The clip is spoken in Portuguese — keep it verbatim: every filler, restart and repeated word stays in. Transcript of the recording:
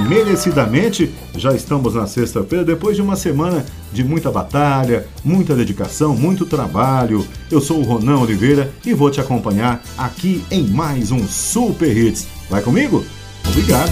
merecidamente. Já estamos na sexta-feira, depois de uma semana de muita batalha, muita dedicação, muito trabalho. Eu sou o Ronan Oliveira e vou te acompanhar aqui em mais um Super Hits. Vai comigo? Obrigado!